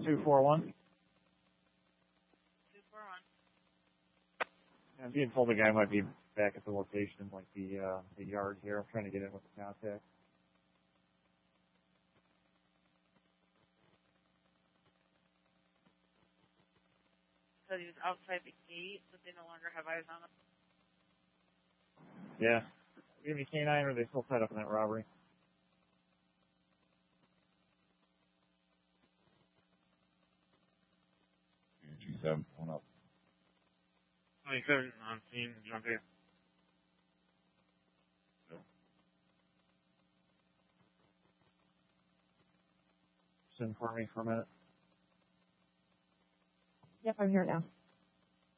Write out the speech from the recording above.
241. 241. I'm being told the guy might be back at the location, like the yard here. I'm trying to get in with the contact. So he was outside the gate, but they no longer have eyes on him. Yeah. Give me K9, or are they still tied up in that robbery? G7, one up. 27 on scene, jump here. Send for me for a minute. Yep, I'm here now.